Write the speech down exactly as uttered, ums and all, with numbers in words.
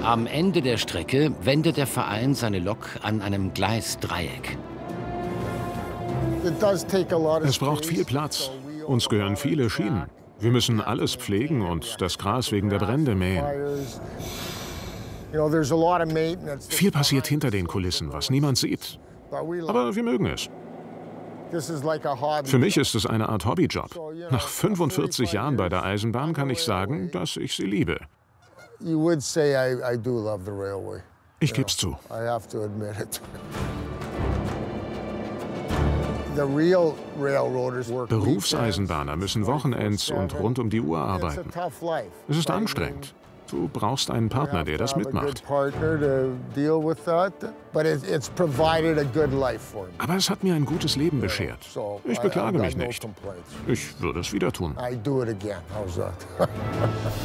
Am Ende der Strecke wendet der Verein seine Lok an einem Gleisdreieck. Es braucht viel Platz. Uns gehören viele Schienen. Wir müssen alles pflegen und das Gras wegen der Brände mähen. Viel passiert hinter den Kulissen, was niemand sieht. Aber wir mögen es. Für mich ist es eine Art Hobbyjob. Nach fünfundvierzig Jahren bei der Eisenbahn kann ich sagen, dass ich sie liebe. Ich geb's zu. Berufseisenbahner müssen Wochenends und rund um die Uhr arbeiten. Es ist anstrengend. Du brauchst einen Partner, der das mitmacht. Aber es hat mir ein gutes Leben beschert. Ich beklage mich nicht. Ich würde es wieder tun.